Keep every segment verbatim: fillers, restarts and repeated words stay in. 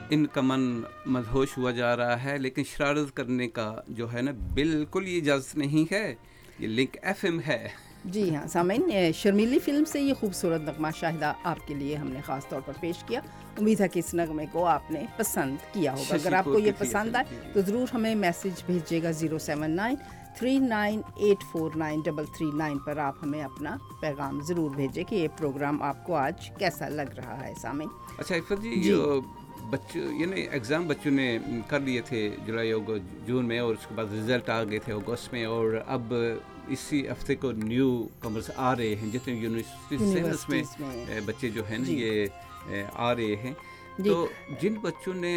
ان کا من مدہوش ہوا جا رہا ہے، لیکن شرارت کرنے کا جو ہے نا بالکل یہ اجازت نہیں ہے. یہ لنک ایف ایم ہے. جی ہاں سامعین، شرمیلی فلم سے یہ خوبصورت نغمہ شاہدہ آپ کے لیے ہم نے خاص طور پر پیش کیا. امید ہے کہ اس نغمے کو آپ نے پسند کیا ہوگا. اگر آپ کو یہ پسند آئے تو ضرور ہمیں میسج بھیجیے گا zero seven nine three nine eight four nine double three nine پر. آپ ہمیں اپنا پیغام ضرور بھیجیں کہ یہ پروگرام آپ کو آج کیسا لگ رہا ہے. سامعین اچھا عفت جی، بچوں یعنی ایگزام بچوں نے کر لیے تھے جولائی اور جون میں، اور اس کے بعد رزلٹ آ گئے تھے اگست میں، اور اب اسی ہفتے کو نیو کمرس آ رہے ہیں جتنے یونیورسٹیز میں بچے جو ہیں نا یہ آ رہے ہیں. تو جن بچوں نے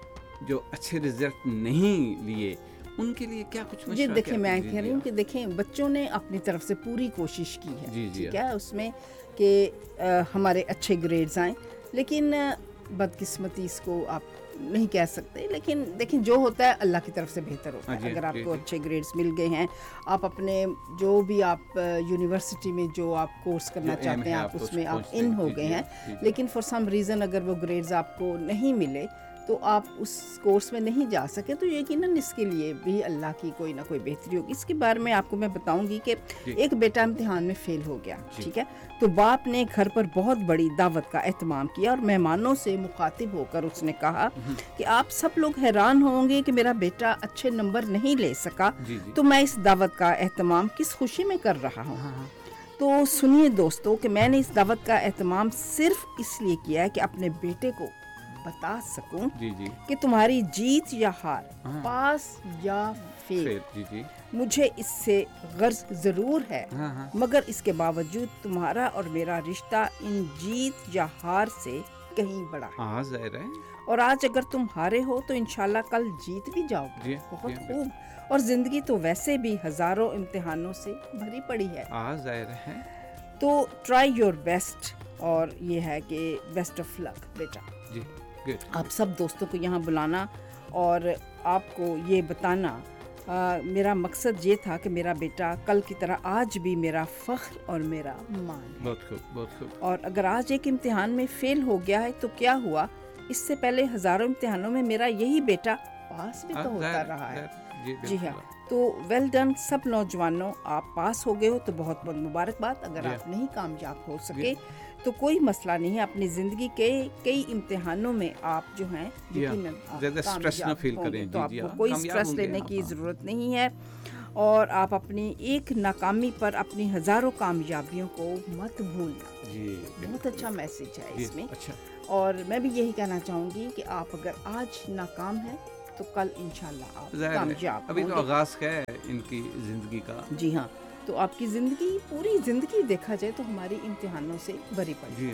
جو اچھے رزلٹ نہیں لیے ان کے لیے کیا کچھ مشورہ؟ جی دیکھیں، میں کہہ رہی ہوں کہ دیکھیں بچوں نے اپنی طرف سے پوری کوشش کی ہے، جی جی ٹھیک ہے، اس میں کہ ہمارے اچھے گریڈز آئیں، لیکن بدقسمتی اس کو آپ نہیں کہہ سکتے، لیکن دیکھیں جو ہوتا ہے اللہ کی طرف سے بہتر ہوتا ہے. اگر آپ کو اچھے گریڈز مل گئے ہیں، آپ اپنے جو بھی آپ یونیورسٹی میں جو آپ کورس کرنا چاہتے ہیں آپ اس میں آپ ان ہو گئے ہیں، لیکن فار سم ریزن اگر وہ گریڈز آپ کو نہیں ملے تو آپ اس کورس میں نہیں جا سکے، تو یقیناً اس کے لیے بھی اللہ کی کوئی نہ کوئی بہتری ہوگی. اس کے بارے میں آپ کو میں بتاؤں گی کہ ایک بیٹا امتحان میں فیل ہو گیا، ٹھیک ہے، تو باپ نے گھر پر بہت بڑی دعوت کا اہتمام کیا اور مہمانوں سے مخاطب ہو کر اس نے کہا کہ آپ سب لوگ حیران ہوں گے کہ میرا بیٹا اچھے نمبر نہیں لے سکا، تو میں اس دعوت کا اہتمام کس خوشی میں کر رہا ہوں. تو سنیے دوستو کہ میں نے اس دعوت کا اہتمام صرف اس لیے کیا ہے کہ اپنے بیٹے کو بتا سکوں جی جی کہ تمہاری جیت یا ہار، پاس یا فیل، جی جی مجھے اس سے غرض ضرور ہے، مگر اس کے باوجود تمہارا اور میرا رشتہ ان جیت یا ہار سے کہیں بڑا ہے. ہاں ظاہر ہے. اور آج اگر تم ہارے ہو تو انشاءاللہ کل جیت بھی جاؤ گے. بہت خوب. اور زندگی تو ویسے بھی ہزاروں امتحانوں سے بھری پڑی ہے. ہاں ظاہر ہے. تو ٹرائی یور بیسٹ، اور یہ ہے کہ بیسٹ آف لک بیٹا. جی آپ سب دوستوں کو یہاں بلانا اور آپ کو یہ بتانا، آ, میرا مقصد یہ تھا کہ میرا بیٹا کل کی طرح آج بھی میرا فخر اور میرا مان ہے. بہت خوب بہت خوب. اور اگر آج ایک امتحان میں فیل ہو گیا ہے تو کیا ہوا، اس سے پہلے ہزاروں امتحانوں میں میرا یہی بیٹا پاس بھی تو ہوتا رہا ہے. جی ہاں، تو ویل ڈن سب نوجوانوں، آپ پاس ہو گئے ہو تو بہت بہت مبارکباد. اگر آپ نہیں کامیاب ہو سکے تو کوئی مسئلہ نہیں ہے، اپنی زندگی کے کئی امتحانوں میں آپ جو ہیں یقیناً کامیاب ہوں گے، تو آپ کو کوئی اسٹریس لینے کی ضرورت نہیں ہے. اور آپ اپنی ایک ناکامی پر اپنی ہزاروں کامیابیوں کو مت بھولنا. جی بہت اچھا میسج ہے اس میں. اور میں بھی یہی کہنا چاہوں گی کہ آپ اگر آج ناکام ہیں تو کل انشاءاللہ آپ کامیاب ہوں گے. ابھی تو آغاز ہے ان کی زندگی کا. جی ہاں، تو آپ کی زندگی، پوری زندگی دیکھا جائے تو ہماری امتحانوں سے بھری پڑی. جی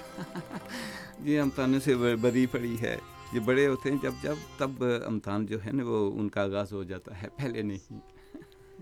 جی امتحانوں سے بھری پڑی ہے. یہ بڑے ہوتے ہیں جب جب تب امتحان جو ہے نا وہ ان کا آغاز ہو جاتا ہے، پہلے نہیں.